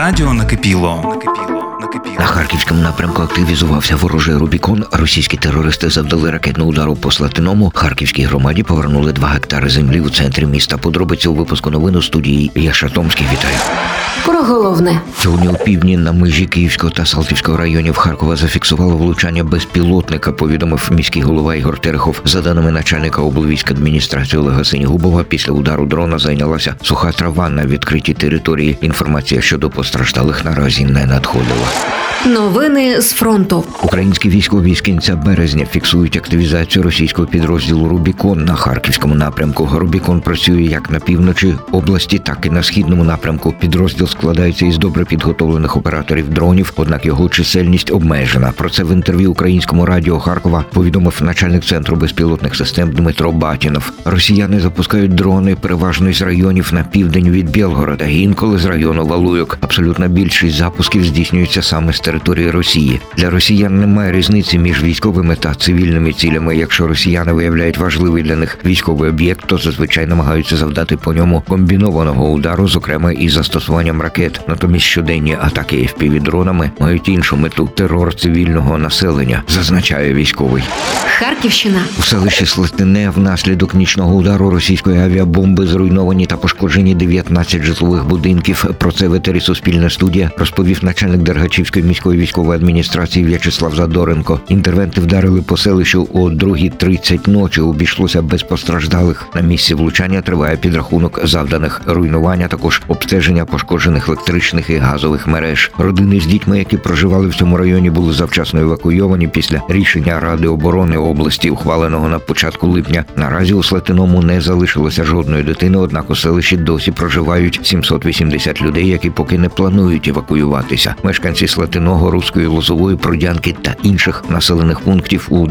радіо накипіло. На Харківському напрямку активізувався ворожий Рубікон. Російські терористи завдали ракетного удару по Слатиному. Харківській громаді повернули 2 гектари землі у центрі міста. Подробиці у випуску новин у студії Яша Томський. Вітаю. Про головне. Сьогодні у півдні на межі Київського та Салтівського районів Харкова зафіксувало влучання безпілотника, повідомив міський голова Ігор Терехов. За даними начальника облвійськадміністрації Олега Синігубова, після удару дрона зайнялася суха трава на відкритій території. Інформація щодо постраждалих наразі не надходила. Новини з фронту. Українські військові з кінця березня фіксують активізацію російського підрозділу «Рубікон» на Харківському напрямку. «Рубікон» працює як на півночі області, так і на східному напрямку. Підрозділ складається із добре підготовлених операторів дронів, однак його чисельність обмежена. Про це в інтерв'ю українському радіо Харкова повідомив начальник Центру безпілотних систем Дмитро Батінов. Росіяни запускають дрони переважно із районів на південь від Білгорода, інколи з району Валуйок. Абсолютна більшість запусків здійснюється саме з території Росії. Для росіян немає різниці між військовими та цивільними цілями. Якщо росіяни виявляють важливий для них військовий об'єкт, то зазвичай намагаються завдати по ньому комбінованого удару, зокрема із застосуванням ракет. Натомість щоденні атаки FPV-дронами мають іншу мету – терор цивільного населення, зазначає військовий. Харківщина. У селищі Слатине внаслідок нічного удару російської авіабомби зруйновані та пошкоджені 19 житлових будинків. Про це в етері «Суспільна студія» розповів начальник Дергачівської міської військової адміністрації В'ячеслав Задоренко. Інтервенти вдарили по селищу о 2:30 ночі. Обійшлося без постраждалих. На місці влучання триває підрахунок завданих руйнувань, а також обстеження пошкоджених електричних і газових мереж. Родини з дітьми, які проживали в цьому районі, були завчасно евакуйовані після рішення Ради оборони області, ухваленого на початку липня. Наразі у Слатиному не залишилося жодної дитини, однак у селищі досі проживають 780 людей, які поки не планують евакуюватися. Мешканці Слатиного, Руської, Лозової, Продянки та інших населених пунктів у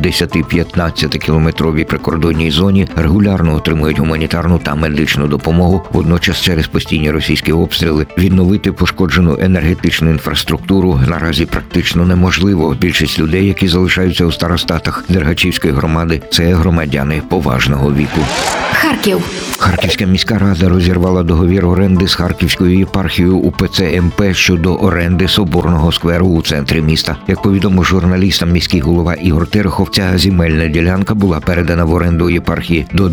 10-15 кілометровій прикордонній зоні регулярно отримують гуманітарну та медичну допомогу. Водночас через постійні російські обстріли відновити пошкоджену енергетичну інфраструктуру наразі практично неможливо. Більшість людей, які залишаються у старостатах Дергачівської громади, це громадяни поважного віку. Харків. Харківська міська рада розірвала договір оренди з Харківською єпархією УПЦ МП щодо оренди Соборного скверу у центрі міста. Як повідомив журналістам міський голова Ігор Терехов, ця земельна ділянка була передана в оренду єпархії до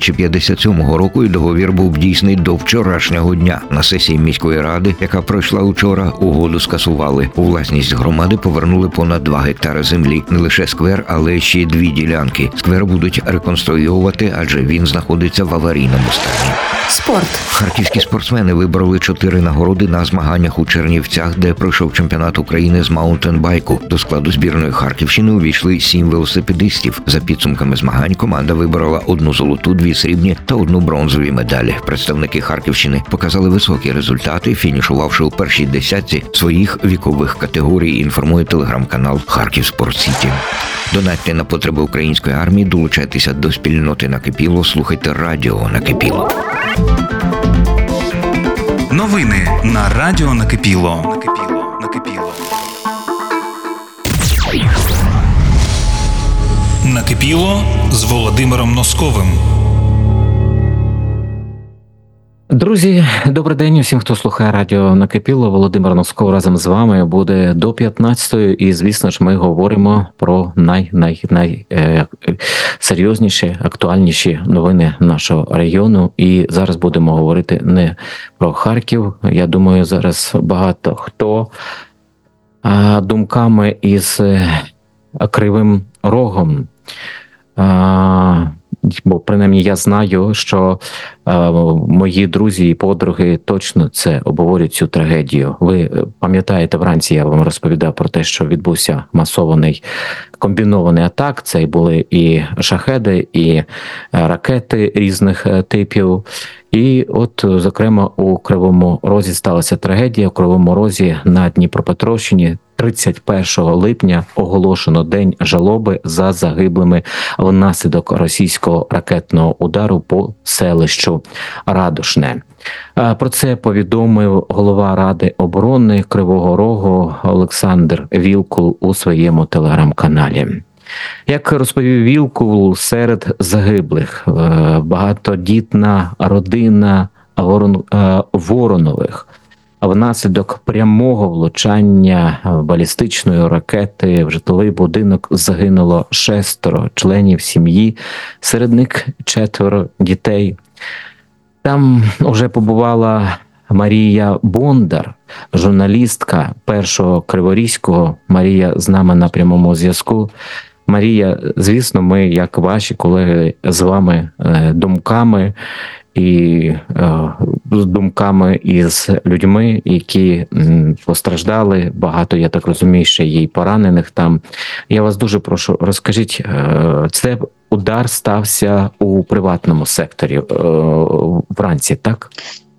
2057 року, і договір був дійсний до вчорашнього дня. На сесії міської ради, яка пройшла учора, угоду скасували. У власність громади повернули понад 2 гектари землі. Не лише сквер, але ще 2 ділянки. Сквер будуть реконструювати, адже він знаходиться в аварійному стані. Спорт. Харківські спортсмени вибороли 4 нагороди на змаганнях у Чернівцях, де пройшов чемпіонат України з маунтенбайку. До складу збірної Харківщини увійшли 7 велосипедистів. За підсумками змагань команда виборола 1 золоту, 2 срібні та 1 бронзові медалі. Представники Харківщини показали високі результати, фінішувавши у першій десятці своїх вікових категорій, інформує телеграм-канал «Харків Спорт Сіті». Донатьте на потреби української армії, долучайтеся до спільноти «Накипіло», слухайте радіо «Накипіло». Новини на радіо накипіло. Накипіло з Володимиром Носковим. Друзі, добрий день усім, хто слухає радіо «Накипіло». Володимир Носков разом з вами буде до 15-ї. І, звісно ж, ми говоримо про найсерйозніші, актуальніші новини нашого регіону. І зараз будемо говорити не про Харків. Я думаю, зараз багато хто думками із Кривим Рогом. Бо, принаймні, я знаю, що мої друзі і подруги точно це обговорюють, цю трагедію. Ви пам'ятаєте, вранці я вам розповідав про те, що відбувся масований комбінований атак. Це були і шахеди, і ракети різних типів. І от, зокрема, у Кривому Розі сталася трагедія. У Кривому Розі на Дніпропетровщині 31 липня оголошено День жалоби за загиблими внаслідок російського ракетного удару по селищу Радушне. Про це повідомив голова Ради оборони Кривого Рогу Олександр Вілкул у своєму телеграм-каналі. Як розповів Вілкул, серед загиблих багатодітна родина Воронових. внаслідок прямого влучання балістичної ракети в житловий будинок загинуло 6 членів сім'ї, серед них 4 дітей. Там вже побувала Марія Бондар, журналістка Першого Криворізького. Марія з нами на прямому зв'язку. Марія, звісно, ми, як ваші колеги, з вами думками і з думками із людьми, які постраждали. Багато, я так розумію, ще є й поранених там. Я вас дуже прошу, розкажіть, це удар стався у приватному секторі вранці, так?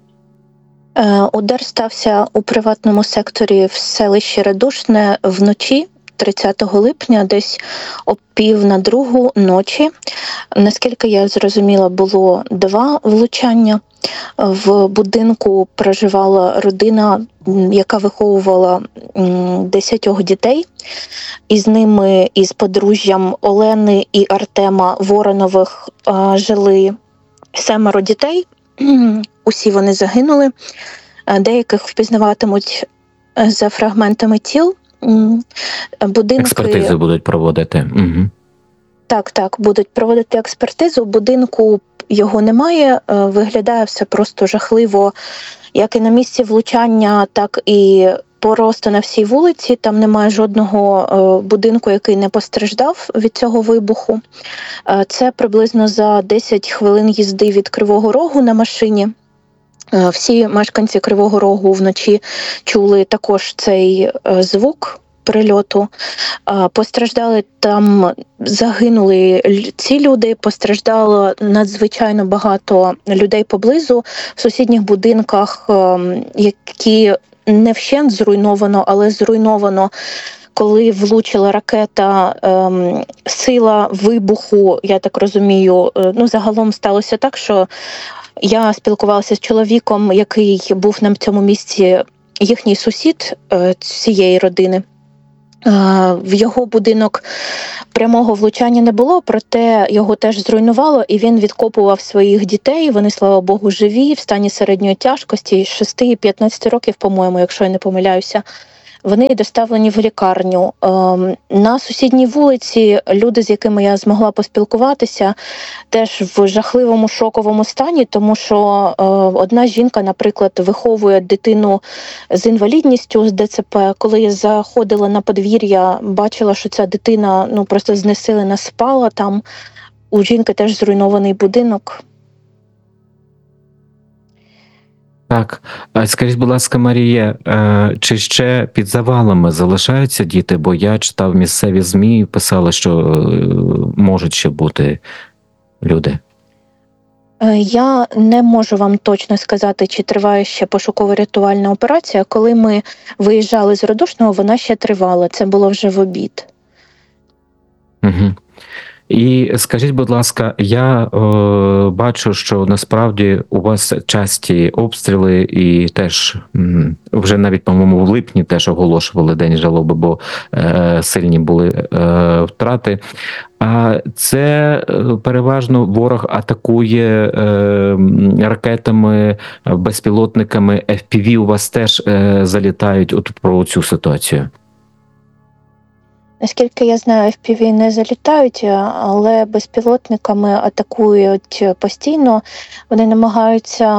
Удар стався у приватному секторі в селищі Радушне вночі, 30 липня, десь о 1:45 ночі. Наскільки я зрозуміла, було 2 влучання. В будинку проживала родина, яка виховувала 10 дітей. Із ними, із подружжям Олени і Артема Воронових, жили 7 дітей. Усі вони загинули. Деяких впізнаватимуть за фрагментами тіл. Будинки... Експертизи будуть проводити. Угу. Так, будуть проводити експертизу. Будинку його немає, виглядає все просто жахливо, як і на місці влучання, так і просто на всій вулиці. Там немає жодного будинку, який не постраждав від цього вибуху. Це приблизно за 10 хвилин їзди від Кривого Рогу на машині. Всі мешканці Кривого Рогу вночі чули також цей звук прильоту. Постраждали там, загинули ці люди, постраждало надзвичайно багато людей поблизу в сусідніх будинках, які не вщент зруйновано, але зруйновано. Коли влучила ракета, сила вибуху, я так розумію, загалом сталося так, що я спілкувалася з чоловіком, який був на цьому місці, їхній сусід цієї родини. В його будинок прямого влучання не було, проте його теж зруйнувало, і він відкопував своїх дітей. Вони, слава Богу, живі, в стані середньої тяжкості, 6 і 15 років, по-моєму, якщо я не помиляюся. Вони доставлені в лікарню. На сусідній вулиці люди, з якими я змогла поспілкуватися, теж в жахливому шоковому стані, тому що одна жінка, наприклад, виховує дитину з інвалідністю, з ДЦП. Коли я заходила на подвір'я, бачила, що ця дитина просто знесилена спала там. У жінки теж зруйнований будинок. Так. Скажіть, будь ласка, Марія, чи ще під завалами залишаються діти? Бо я читав місцеві ЗМІ, писали, що можуть ще бути люди. Я не можу вам точно сказати, чи триває ще пошуково-рятувальна операція. Коли ми виїжджали з Радушного, вона ще тривала. Це було вже в обід. Угу. І скажіть, будь ласка, я бачу, що насправді у вас часті обстріли і теж вже навіть, по-моєму, в липні теж оголошували День жалоби, бо сильні були втрати. А це переважно ворог атакує ракетами, безпілотниками, FPV у вас теж залітають от про цю ситуацію? Наскільки я знаю, FPV не залітають, але безпілотниками атакують постійно. Вони намагаються,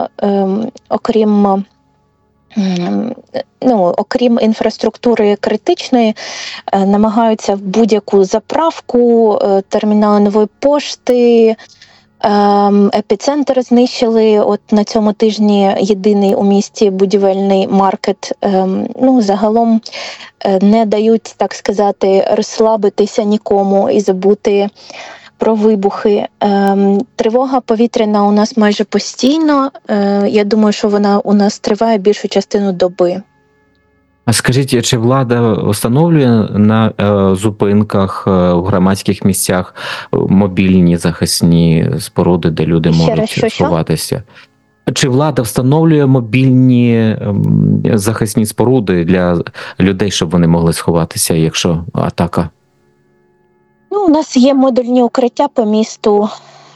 окрім інфраструктури критичної, намагаються в будь-яку заправку, термінали нової пошти, епіцентр знищили. От на цьому тижні єдиний у місті будівельний маркет. Загалом не дають, так сказати, розслабитися нікому і забути про вибухи. Тривога повітряна у нас майже постійно. Я думаю, що вона у нас триває більшу частину доби. А скажіть, чи влада встановлює на зупинках в громадських місцях мобільні захисні споруди, де люди можуть сховатися? Чи влада встановлює мобільні захисні споруди для людей, щоб вони могли сховатися, якщо атака? У нас є модульні укриття по місту.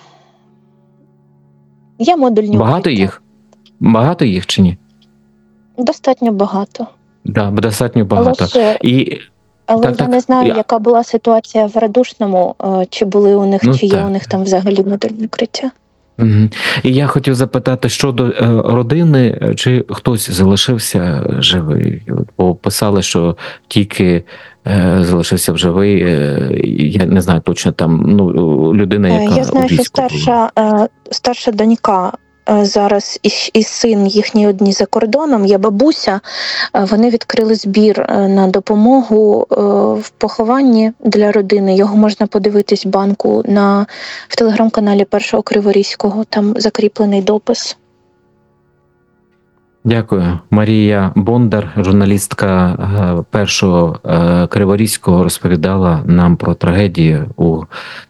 Є модульні Багато укриття. їх? Багато їх чи ні? Достатньо багато. Да, достатньо багато. Але Так, я не знаю, я- яка була ситуація в Радушному, чи були у них, Ну, чи є так. у них там взагалі модуль укриття. Мгм. І я хотів запитати щодо родини, чи хтось залишився живий? От, бо писали, що тільки залишився в живий. Я не знаю точно там людина, яка Я знаю, у що війську була. старша донька зараз і син їхній одні за кордоном, є бабуся. Вони відкрили збір на допомогу в похованні для родини. Його можна подивитись в банку в телеграм-каналі Першого Криворізького. Там закріплений допис. Дякую. Марія Бондар, журналістка Першого Криворізького, розповідала нам про трагедію у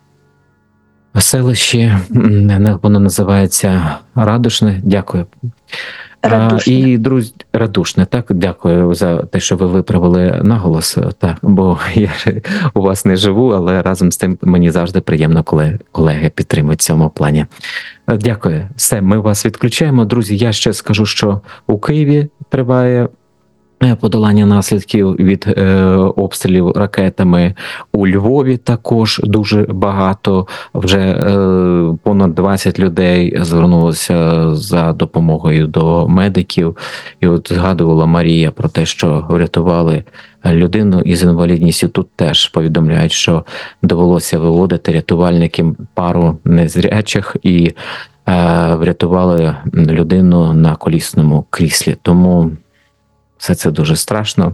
селищі, воно називається Радушне. Дякую. Радушне. І, друзі, Радушне, так, дякую за те, що ви виправили наголос, так, бо я у вас не живу, але разом з тим мені завжди приємно, коли колеги підтримують в цьому плані. Дякую. Все, ми вас відключаємо. Друзі, я ще скажу, що у Києві триває подолання наслідків від обстрілів ракетами. У Львові також дуже багато, вже понад 20 людей звернулося за допомогою до медиків. І от згадувала Марія про те, що врятували людину із інвалідністю. Тут теж повідомляють, що довелося виводити рятувальникам пару незрячих і врятували людину на колісному кріслі. Тому все це дуже страшно.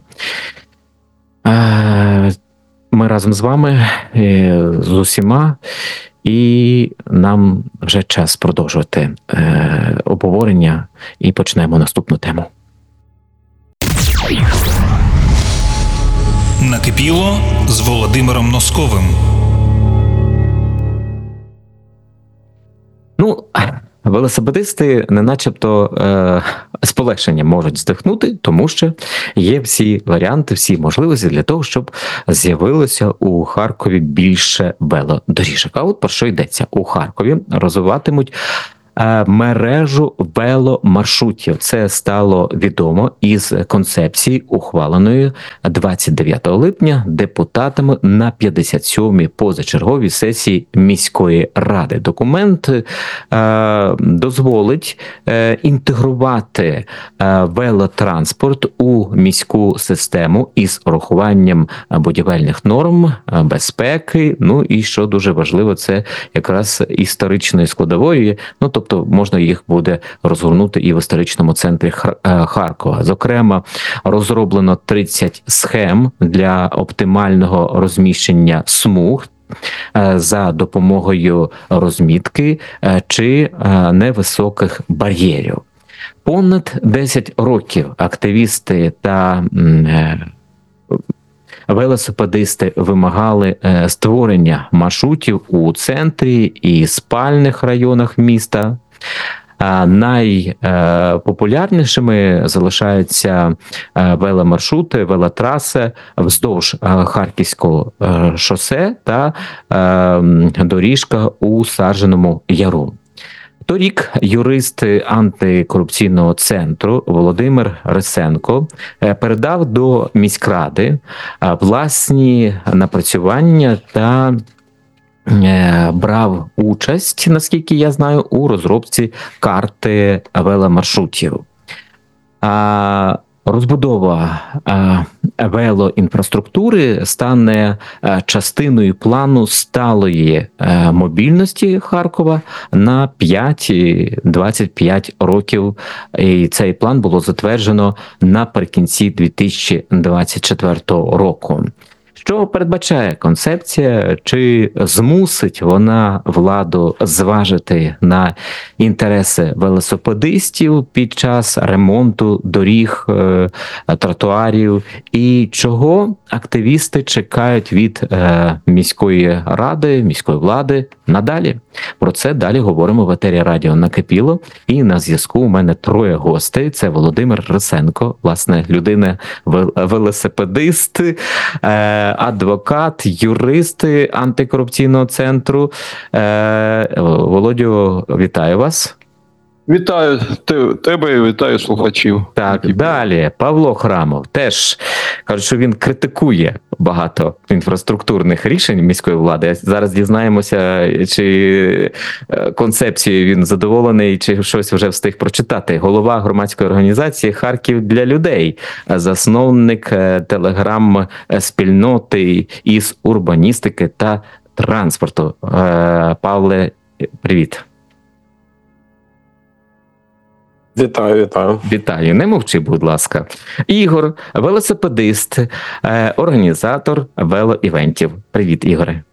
Ми разом з вами, з усіма, і нам вже час продовжувати обговорення і почнемо наступну тему. Накипіло з Володимиром Носковим. Велосипедисти не начебто з полегшенням можуть здихнути, тому що є всі варіанти, всі можливості для того, щоб з'явилося у Харкові більше велодоріжок. А от про що йдеться? У Харкові розвиватимуть мережу веломаршрутів. Це стало відомо із концепції, ухваленої 29 липня депутатами на 57-й позачерговій сесії міської ради. Документ дозволить інтегрувати велотранспорт у міську систему із урахуванням будівельних норм, безпеки, і що дуже важливо, це якраз історичної складової, тобто можна їх буде розгорнути і в історичному центрі Харкова. Зокрема, розроблено 30 схем для оптимального розміщення смуг за допомогою розмітки чи невисоких бар'єрів. Понад 10 років активісти та велосипедисти вимагали створення маршрутів у центрі і спальних районах міста. Найпопулярнішими залишаються веломаршрути, велотраси вздовж Харківського шосе та доріжка у Сарженому Яру. Торік юрист антикорупційного центру Володимир Рисенко передав до міськради власні напрацювання та брав участь, наскільки я знаю, у розробці карти веломаршрутів. Розбудова велоінфраструктури стане частиною плану сталої мобільності Харкова на 5-25 років. І цей план було затверджено наприкінці 2024 року. Що передбачає концепція? Чи змусить вона владу зважити на інтереси велосипедистів під час ремонту доріг, тротуарів? І чого активісти чекають від міської ради, міської влади надалі? Про це далі говоримо в етері радіо «Накипіло». І на зв'язку у мене 3 гостей. Це Володимир Рисенко, власне, людина, велосипедист, адвокат, юрист антикорупційного центру. Володю, вітаю вас. Вітаю тебе і вітаю слухачів. Так, далі Павло Храмов теж кажуть, що він критикує багато інфраструктурних рішень міської влади. Зараз дізнаємося, чи концепцією він задоволений, чи щось вже встиг прочитати. Голова громадської організації «Харків для людей», засновник телеграм-спільноти із урбаністики та транспорту. Павле, привіт. Вітаю. Вітаю, не мовчи, будь ласка. Ігор, велосипедист, організатор велоівентів. Привіт, Ігоре.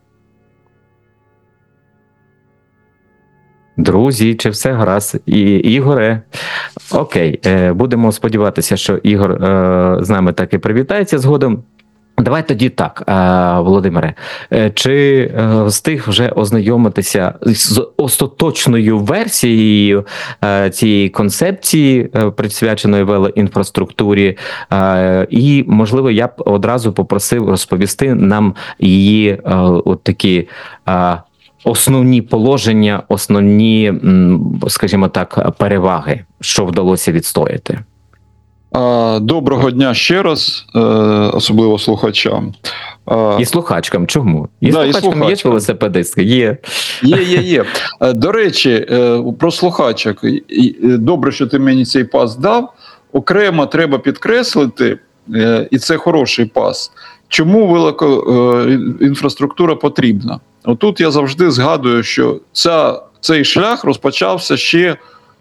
Друзі, чи все гаразд? Ігоре. Окей, будемо сподіватися, що Ігор з нами так і привітається згодом. Давай тоді так, Володимире, чи встиг вже ознайомитися з остаточною версією цієї концепції, присвяченої велоінфраструктурі, і, можливо, я б одразу попросив розповісти нам її от такі основні положення, основні, скажімо так, переваги, що вдалося відстояти? Доброго дня ще раз, особливо слухачам. І слухачкам. Чому? І Да, слухачкам є велосипедистки? Є. Є. До речі, про слухачок. Добре, що ти мені цей пас дав. Окремо треба підкреслити, і це хороший пас, чому велоінфраструктура потрібна. Отут я завжди згадую, що цей шлях розпочався ще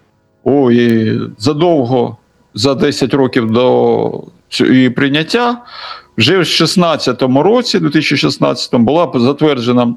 задовго, за 10 років до її прийняття. Вже в 2016 була затверджена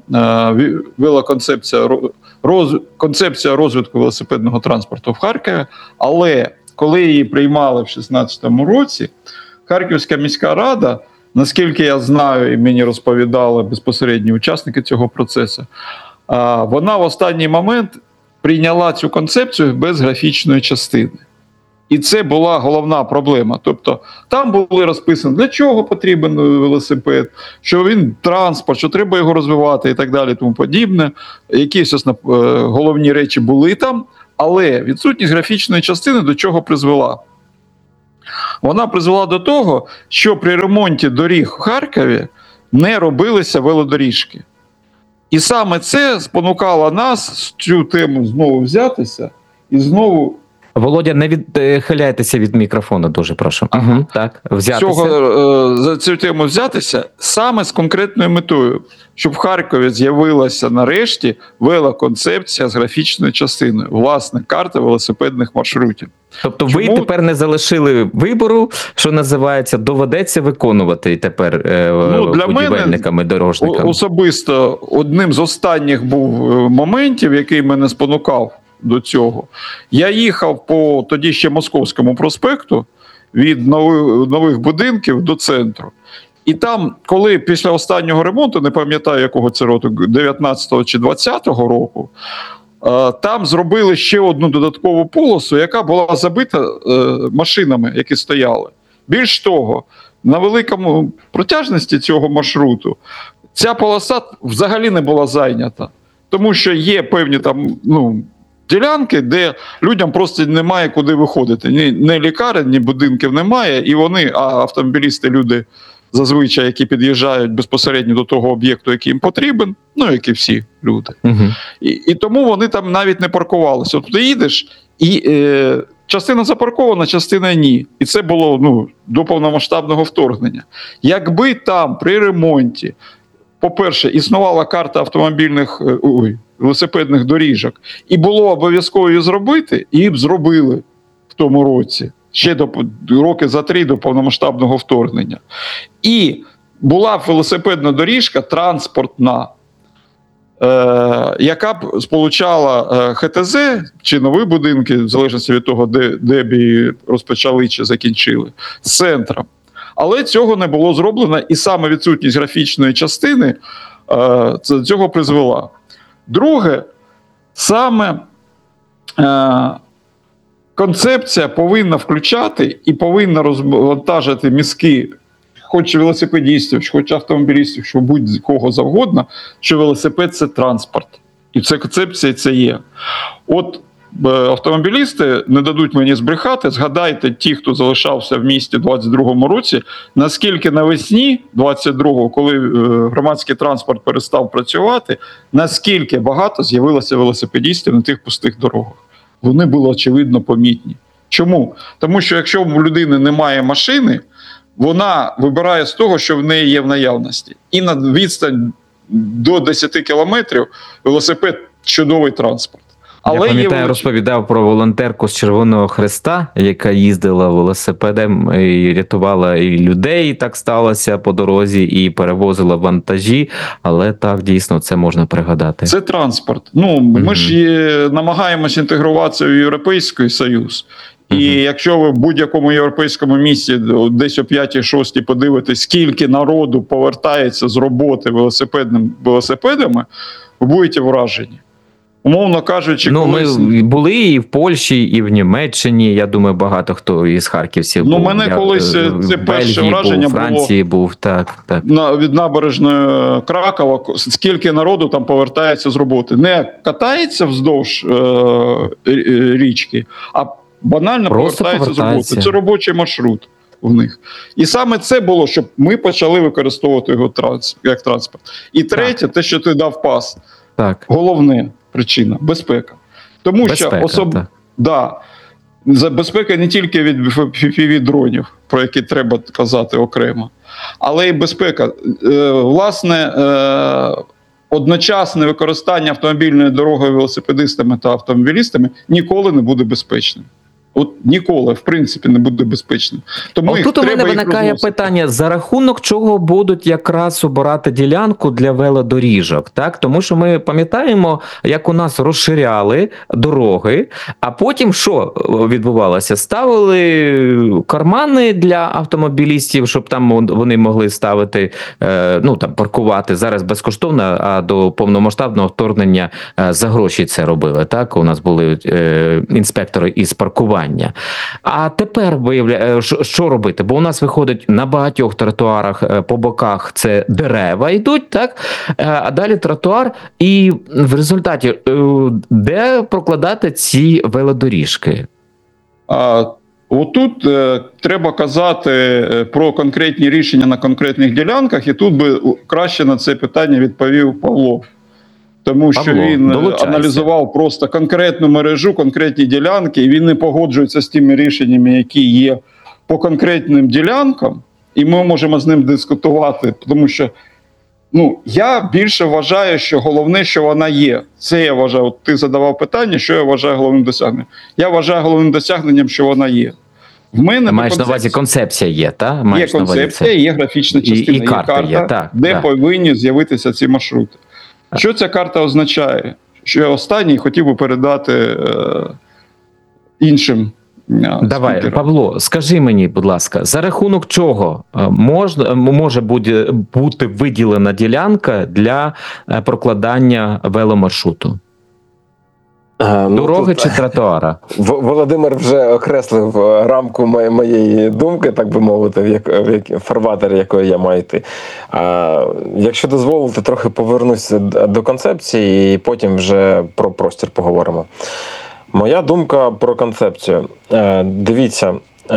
концепція розвитку велосипедного транспорту в Харкові, але коли її приймали в 2016 році, Харківська міська рада, наскільки я знаю, і мені розповідали безпосередні учасники цього процесу, вона в останній момент прийняла цю концепцію без графічної частини. І це була головна проблема. Тобто там були розписані, для чого потрібен велосипед, що він транспорт, що треба його розвивати і так далі, тому подібне. Якісь головні речі були там, але відсутність графічної частини до чого призвела? Вона призвела до того, що при ремонті доріг в Харкові не робилися велодоріжки. І саме це спонукало нас цю тему знову взятися і знову... Володя, не відхиляйтеся від мікрофону, дуже прошу. Угу, так, взятися. За цю тему взятися саме з конкретною метою, щоб в Харкові з'явилася нарешті велоконцепція з графічною частиною, власне, карта велосипедних маршрутів. Тобто ви тепер не залишили вибору, що називається, доведеться виконувати і тепер будівельниками, дорожниками? Особисто одним з останніх був моментів, який мене спонукав до цього. Я їхав по тоді ще Московському проспекту від нових будинків до центру. І там, коли після останнього ремонту, не пам'ятаю якого це року, 19-го чи 20-го року, там зробили ще одну додаткову полосу, яка була забита машинами, які стояли. Більш того, на великому протяжності цього маршруту ця полоса взагалі не була зайнята. Тому що є певні там, ділянки, де людям просто немає куди виходити. Ні лікарень, ні будинків немає, і вони, автомобілісти, люди зазвичай, які під'їжджають безпосередньо до того об'єкту, який їм потрібен, як і всі люди. Угу. І тому вони там навіть не паркувалися. От ти їдеш, і частина запаркована, частина ні. І це було до повномасштабного вторгнення. Якби там при ремонті, по-перше, існувала карта автомобільних велосипедних доріжок, і було обов'язково її зробити, її б зробили в тому році, ще роки за 3 до повномасштабного вторгнення. І була велосипедна доріжка транспортна, яка б сполучала ХТЗ чи нові будинки, в залежності від того, де б її розпочали чи закінчили, з центром. Але цього не було зроблено, і саме відсутність графічної частини цього призвела. Друге, саме концепція повинна включати і повинна розвантажити мізки, хоч велосипедистів, хоч автомобілістів, що будь-кого завгодно, що велосипед – це транспорт. І це концепція це є. От автомобілісти не дадуть мені збрехати. Згадайте ті, хто залишався в місті у 22-му році, наскільки навесні 22-го, коли громадський транспорт перестав працювати, наскільки багато з'явилося велосипедістів на тих пустих дорогах. Вони були, очевидно, помітні. Чому? Тому що якщо у людини немає машини, вона вибирає з того, що в неї є в наявності. І на відстань до 10 кілометрів велосипед – чудовий транспорт. Я пам'ятаю, розповідав про волонтерку з Червоного Хреста, яка їздила велосипедом і рятувала і людей, так сталося по дорозі, і перевозила вантажі, але так, дійсно, це можна пригадати. Це транспорт. Ми ж намагаємося інтегруватися в Європейський Союз. І якщо ви в будь-якому європейському місті десь о 5-6 подивитесь, скільки народу повертається з роботи велосипедами, ви будете вражені. Умовно кажучи, колись... Ми були і в Польщі, і в Німеччині, я думаю, багато хто із харківців був. Мене колись це перше враження було. В Франції був, так. Від набережної Кракова, скільки народу там повертається з роботи. Не катається вздовж річки, а банально повертається з роботи. Це робочий маршрут в них. І саме це було, щоб ми почали використовувати його як транспорт. І третє, те, що ти дав пас. Так. Головне причина – безпека. Тому що безпека не тільки від FPV-дронів, про які треба казати окремо, але й безпека. Власне, одночасне використання автомобільної дороги велосипедистами та автомобілістами ніколи не буде безпечним. Ніколи, в принципі, не буде безпечним. Тому тут у мене виникає питання, за рахунок чого будуть якраз обирати ділянку для велодоріжок, так? Тому що ми пам'ятаємо, як у нас розширяли дороги, а потім що відбувалося? Ставили кармани для автомобілістів, щоб там вони могли ставити, паркувати зараз безкоштовно, а до повномасштабного вторгнення за гроші це робили, так? У нас були інспектори із паркування. А тепер що робити? Бо у нас виходить на багатьох тротуарах по боках це дерева йдуть, так? А далі тротуар. І в результаті де прокладати ці велодоріжки? Отут треба казати про конкретні рішення на конкретних ділянках, і тут би краще на це питання відповів Павло. Тому що він аналізував просто конкретну мережу, конкретні ділянки, і він не погоджується з тими рішеннями, які є по конкретним ділянкам, і ми можемо з ним дискутувати, тому що я більше вважаю, що головне, що вона є. Це я вважаю, ти задавав питання, що я вважаю головним досягненням. Я вважаю головним досягненням, що вона є. В мене маєш на увазі концепція є, так? Є концепція, є графічна частина, є карта, де повинні з'явитися ці маршрути. Що ця карта означає? Що я останній хотів би передати іншим Давай, спікерам. Павло, скажи мені, будь ласка, за рахунок чого може бути виділена ділянка для прокладання веломаршруту? Дороги чи тротуара? Володимир вже окреслив рамку моєї думки, так би мовити, в фарватері, якої я маю йти. Якщо дозволите, трохи повернуся до концепції і потім вже про простір поговоримо. Моя думка про концепцію. Дивіться,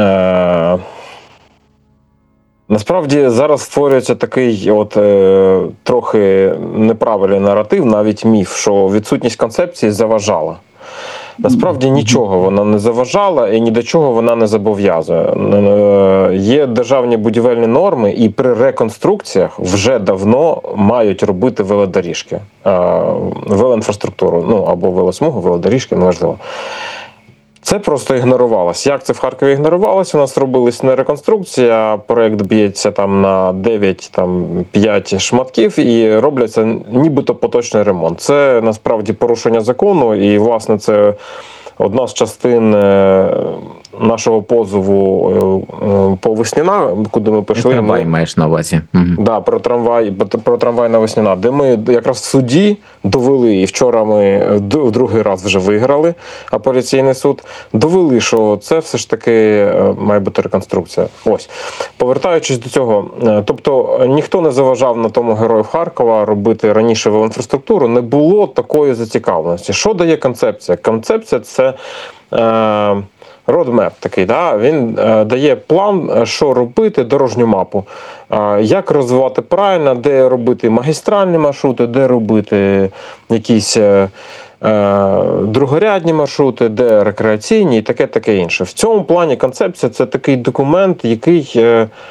насправді зараз створюється такий трохи неправильний наратив, навіть міф, що відсутність концепції заважала. Насправді нічого вона не заважала і ні до чого вона не зобов'язує. Є державні будівельні норми, і при реконструкціях вже давно мають робити велодоріжки, велоінфраструктуру, або велосмугу, велодоріжки, неважливо. Це просто ігнорувалось. Як це в Харкові ігнорувалося? У нас робилась не реконструкція, проєкт б'ється там на 9-5 шматків і робляться нібито поточний ремонт. Це насправді порушення закону і, власне, це одна з частин нашого позову по Весняна, куди ми пішли. Трамвай маєш на увазі. Да, про трамвай на Весняна, де ми якраз в суді довели, і вчора ми в другий раз вже виграли апеляційний суд, довели, що це все ж таки має бути реконструкція. Ось. Повертаючись до цього, тобто ніхто не заважав на тому Героїв Харкова робити раніше велоінфраструктуру, не було такої зацікавленості. Що дає концепція? Концепція – це родмеп такий, да? Він дає план, що робити, дорожню мапу, як розвивати правильно, де робити магістральні маршрути, де робити якісь другорядні маршрути, де рекреаційні і таке інше. В цьому плані концепція – це такий документ, який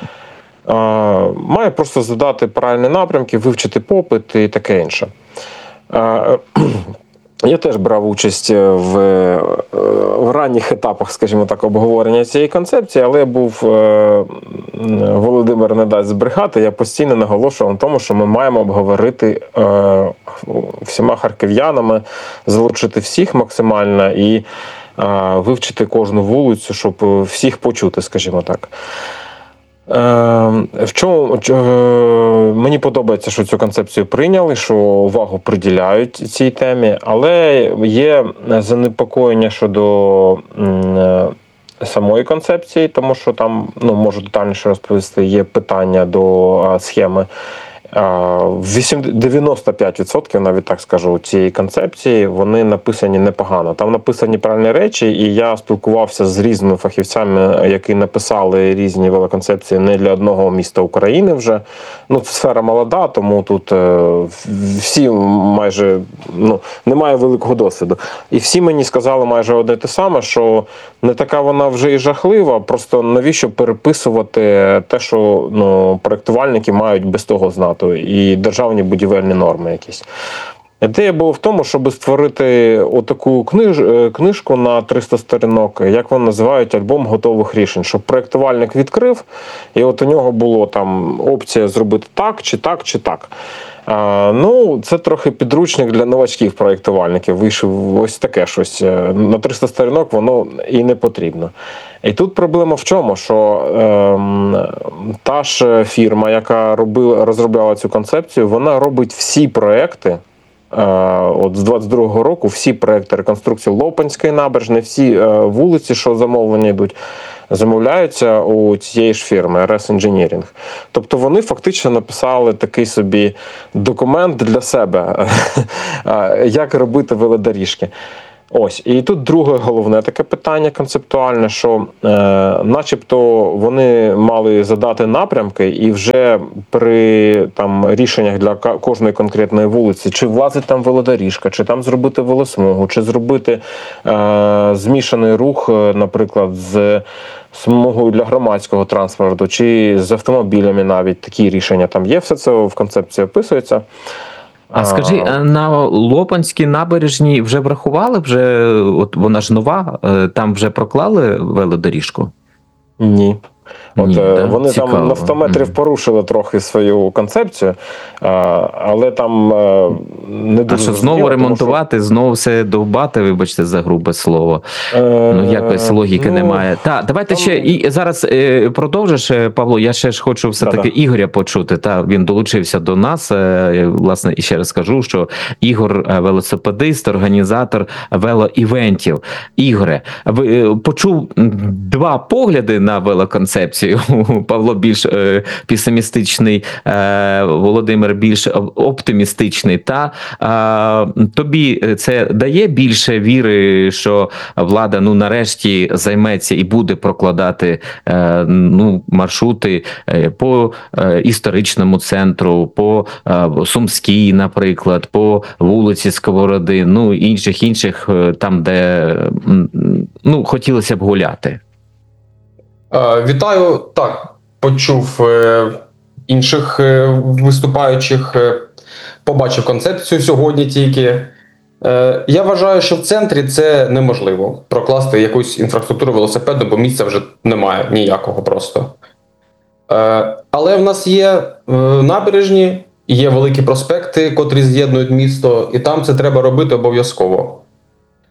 має просто задати правильні напрямки, вивчити попит і таке інше. Я теж брав участь в ранніх етапах, скажімо так, обговорення цієї концепції, але я був, Володимир не дасть збрехати, я постійно наголошував на тому, що ми маємо обговорити всіма харків'янами, залучити всіх максимально і вивчити кожну вулицю, щоб всіх почути, скажімо так. В чому мені подобається, що цю концепцію прийняли, що увагу приділяють цій темі, але є занепокоєння щодо самої концепції, тому що там, можу детальніше розповісти, є питання до схеми. 95%, навіть так скажу, цієї концепції, вони написані непогано. Там написані правильні речі, і я спілкувався з різними фахівцями, які написали різні велоконцепції не для одного міста України вже. Сфера молода, тому тут всі майже, немає великого досвіду. І всі мені сказали майже одне те саме, що не така вона вже і жахлива, просто навіщо переписувати те, що проєктувальники мають без того знати. І державні будівельні норми якісь. Ідея була в тому, щоб створити отаку книжку на 300 сторінок, як вони називають, альбом готових рішень, щоб проєктувальник відкрив, і от у нього було там опція зробити так, чи так, чи так. Це трохи підручник для новачків-проєктувальників. Вийшов ось таке щось. На 300 сторінок воно і не потрібно. І тут проблема в чому? Що та ж фірма, яка розробляла цю концепцію, вона робить всі проекти. От з 22-го року всі проекти реконструкції Лопанської набережної, всі вулиці, що замовлені йдуть, замовляються у цієї ж фірми RS Engineering. Тобто вони фактично написали такий собі документ для себе, як робити велодоріжки. Ось, і тут друге головне таке питання концептуальне, що начебто вони мали задати напрямки, і вже при рішеннях для кожної конкретної вулиці, чи влазить там велодоріжка, чи там зробити велосмугу, чи зробити змішаний рух, наприклад, з смугою для громадського транспорту, чи з автомобілями навіть, такі рішення там є, все це в концепції описується. А скажи, на Лопанській набережній вже врахували, от вона ж нова, там вже проклали велодоріжку? Ні. Вони цікаво. Там на 100 метрів порушили трохи свою концепцію, але там не дуже... А що, знову ремонтувати, знову все довбати, вибачте за грубе слово. Якось логіки немає. Давайте ще, і зараз продовжиш, Павло, я ще ж хочу все-таки Ігоря почути. Він долучився до нас, власне, і ще раз скажу, що Ігор – велосипедист, організатор велоівентів. Ігоре, почув два погляди на велоконцепцію. Павло більш песимістичний, Володимир більш оптимістичний. Тобі це дає більше віри, що влада нарешті займеться і буде прокладати маршрути по історичному центру, по Сумській, наприклад, по вулиці Сковороди, інших там, де хотілося б гуляти? Вітаю. Так, почув інших виступаючих, побачив концепцію сьогодні тільки. Я вважаю, що в центрі це неможливо прокласти якусь інфраструктуру велосипедну, бо місця вже немає ніякого просто. Але в нас є набережні, є великі проспекти, котрі з'єднують місто, і там це треба робити обов'язково.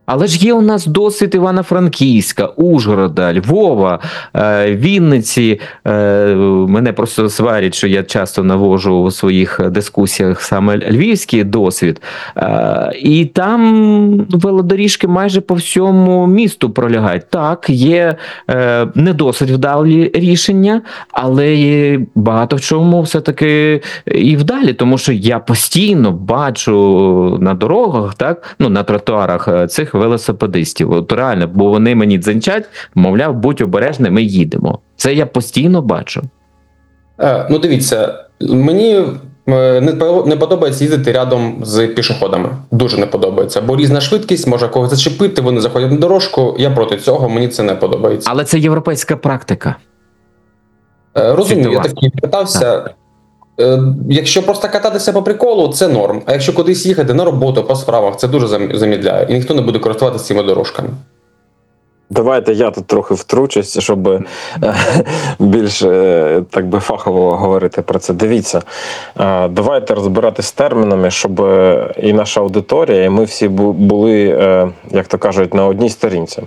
Але ж є у нас досвід Івано-Франківська, Ужгорода, Львова, Вінниці. Мене просто сварять, що я часто навожу у своїх дискусіях саме львівський досвід. І там велодоріжки майже по всьому місту пролягають. Так, є не досить вдалі рішення, але є багато в чому все-таки і вдалі, тому що я постійно бачу на дорогах, так, ну, на тротуарах цих велосипедистів. От реально, бо вони мені дзенчать, мовляв, будь обережний, ми їдемо. Це я постійно бачу. Ну, дивіться, мені не подобається їздити рядом з пішоходами. Дуже не подобається. Бо різна швидкість, може когось зачепити, вони заходять на дорожку. Я проти цього, мені це не подобається. Але це європейська практика. Розумію, я Світова. так і питався. Якщо просто кататися по приколу, це норм. А якщо кудись їхати на роботу, по справах, це дуже замідляє. І ніхто не буде користуватися цими дорожками. Давайте я тут трохи втручусь, щоб більш так би фахово говорити про це. Дивіться, давайте розбиратись з термінами, щоб і наша аудиторія, і ми всі були, як то кажуть, на одній сторінці.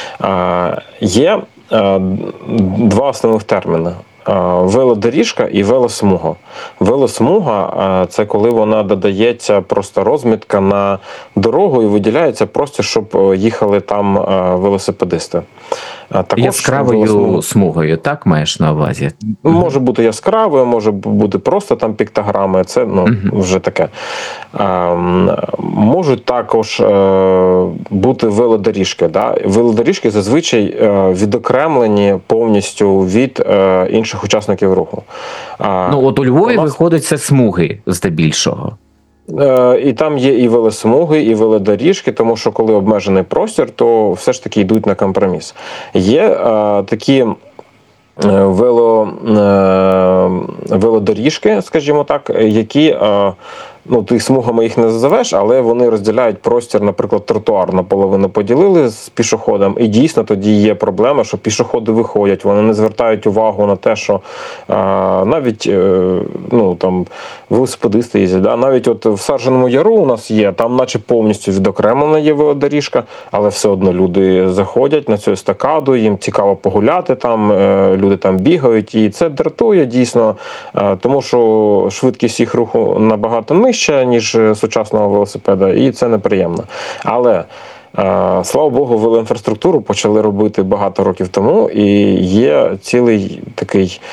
Є два основних терміни. Велодоріжка і велосмуга. Велосмуга – це коли вона додається просто розмітка на дорогу і виділяється просто, щоб їхали там велосипедисти. Також Яскравою смугою, так маєш на увазі? Може бути яскравою, може бути просто там піктограми, це вже таке. Можуть також бути велодоріжки. Да? Велодоріжки зазвичай відокремлені повністю від інших учасників руху. Ну, от у Львові виходить це смуги здебільшого. І там є і велосмуги, і велодоріжки, тому що коли обмежений простір, то все ж таки йдуть на компроміс. Є такі велодоріжки, скажімо так, які, ну, ти смугами їх не називеш, але вони розділяють простір, наприклад, тротуар наполовину поділили з пішоходом, і дійсно тоді є проблема, що пішоходи виходять, вони не звертають увагу на те, що навіть, ну, там, велосипедисти їздять, да? Навіть от в Сарженому Яру у нас є, там наче повністю відокремлена є велодоріжка, але все одно люди заходять на цю естакаду, їм цікаво погуляти там, люди там бігають, і це дратує дійсно, тому що швидкість їх руху набагато нижча, ніж сучасного велосипеда, і це неприємно. Але слава Богу, велоінфраструктуру почали робити багато років тому, і є цілий такий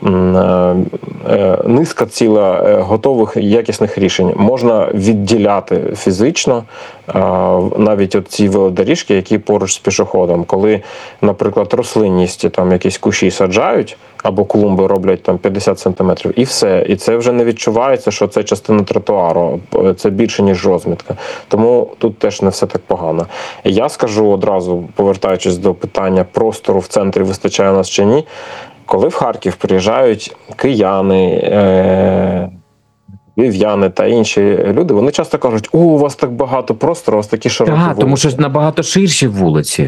низка ціла готових якісних рішень. Можна відділяти фізично навіть от ці велодоріжки, які поруч з пішоходом. Коли, наприклад, рослинність, там якісь кущі саджають, або клумби роблять там 50 сантиметрів, і все. І це вже не відчувається, що це частина тротуару, це більше, ніж розмітка. Тому тут теж не все так погано. Я скажу одразу, повертаючись до питання простору в центрі вистачає у нас чи ні, коли в Харків приїжджають кияни, львів'яни та інші люди, вони часто кажуть: "О, у вас так багато простору, у вас такі широкі вулиці". Тому що набагато ширші вулиці.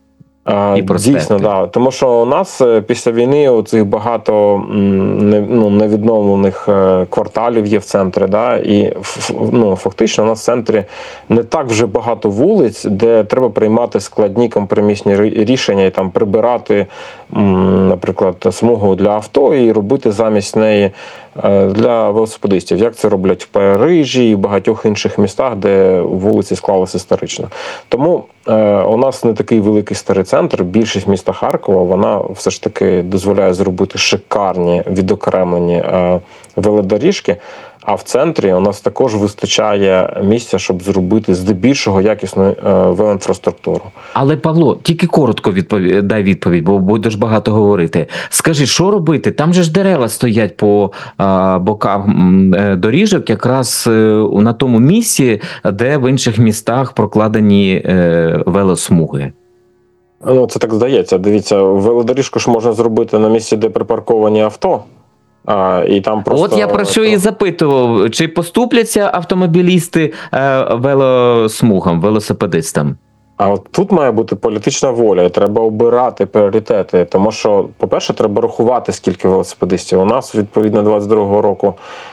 Дійсно, да. Тому що у нас після війни оцих багато невідновлених кварталів є в центрі, да, і фактично у нас в центрі не так вже багато вулиць, де треба приймати складні компромісні рішення і там прибирати, наприклад, смугу для авто і робити замість неї для велосипедистів. Як це роблять в Парижі і в багатьох інших містах, де вулиці склалися історично. Тому у нас не такий великий старий центр. Більшість міста Харкова, вона все ж таки дозволяє зробити шикарні відокремлені велодоріжки, а в центрі у нас також вистачає місця, щоб зробити здебільшого якісну велоінфраструктуру. Але, Павло, тільки коротко дай відповідь, бо будеш багато говорити. Скажи, що робити? Там же ж дерева стоять по бокам доріжок, якраз на тому місці, де в інших містах прокладені велосмуги. Ну, це так здається. Дивіться, велодоріжку ж можна зробити на місці, де припарковані авто. І там просто... От я про що і запитував, чи поступляться автомобілісти велосмугам, велосипедистам? А от тут має бути політична воля, і треба обирати пріоритети, тому що, по-перше, треба рахувати, скільки велосипедистів. У нас, відповідно, 22-го року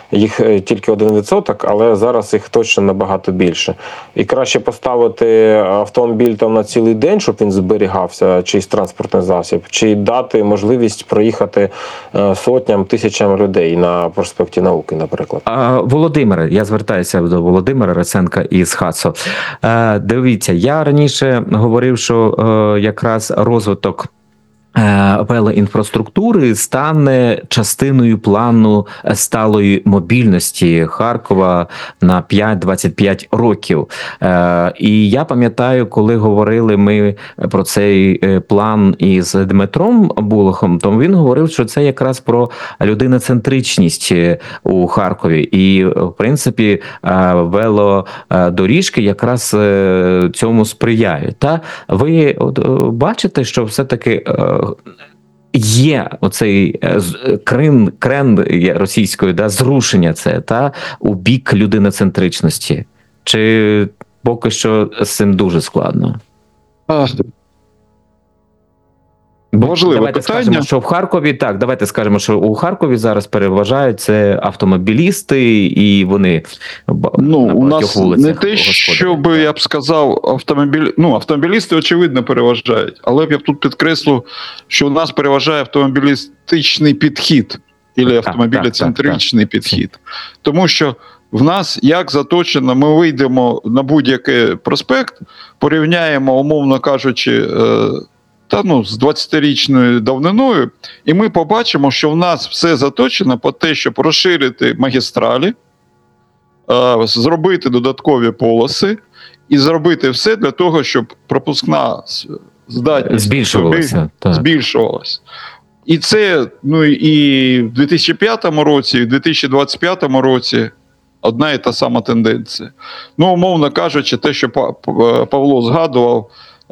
їх тільки 1%, але зараз їх точно набагато більше. І краще поставити автомобіль там на цілий день, щоб він зберігався, чийсь транспортний засіб, чи дати можливість проїхати сотням, тисячам людей на проспекті Науки, наприклад. Володимире, я звертаюся до Володимира Раценка із ХАЦО. Дивіться, я раніше говорив, що якраз розвиток велоінфраструктури стане частиною плану сталої мобільності Харкова на 5-25 років. І я пам'ятаю, коли говорили ми про цей план із Дмитром Булахом, то він говорив, що це якраз про людиноцентричність у Харкові. І, в принципі, велодоріжки якраз цьому сприяють. Та ви бачите, що все-таки є оцей крен російської зрушення це у бік людиноцентричності? Чи поки що з цим дуже складно? Важливе Давайте питання. скажемо, що в Харкові давайте скажемо, що у Харкові зараз переважають це автомобілісти, і вони У нас не те, щоб я б сказав, автомобілісти очевидно переважають, але б я тут підкреслив, що у нас переважає автомобілістичний підхід, або автомобіліцентричний підхід. Тому що в нас як заточено, ми вийдемо на будь-який проспект, порівняємо, умовно кажучи, з 20-річною давниною, і ми побачимо, що в нас все заточено по те, щоб розширити магістралі, зробити додаткові полоси і зробити все для того, щоб пропускна здатність збільшувалася. І це, і в 2005 році, і в 2025 році одна і та сама тенденція. Умовно кажучи, те, що Павло згадував,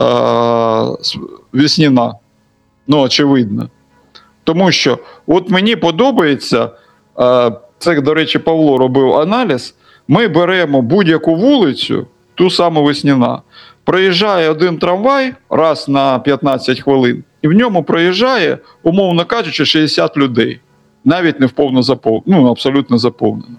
Весняна. Очевидно. Тому що от мені подобається, це, до речі, Павло робив аналіз, ми беремо будь-яку вулицю, ту саму Весняна, проїжджає один трамвай раз на 15 хвилин, і в ньому проїжджає, умовно кажучи, 60 людей. Навіть не в повно заповненому, абсолютно заповненому.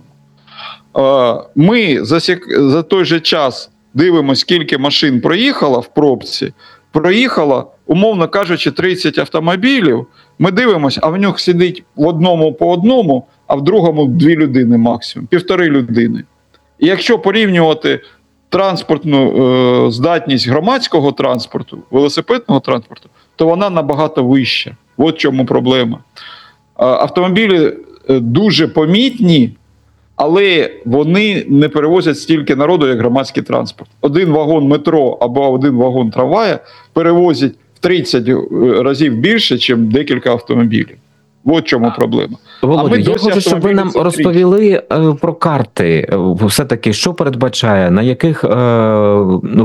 Ми за той же час дивимося, скільки машин проїхало в пробці, проїхало, умовно кажучи, 30 автомобілів, ми дивимося, а в нього сидить в одному по одному, а в другому 2 людини максимум, 1,5 людини. І якщо порівнювати транспортну здатність громадського транспорту, велосипедного транспорту, то вона набагато вища. От в чому проблема. Автомобілі дуже помітні, але вони не перевозять стільки народу, як громадський транспорт. Один вагон метро або один вагон трамвая перевозять в 30 разів більше, ніж декілька автомобілів. От в чому проблема. Володя, я хочу, щоб ви нам розповіли про карти. Все-таки, що передбачає, на яких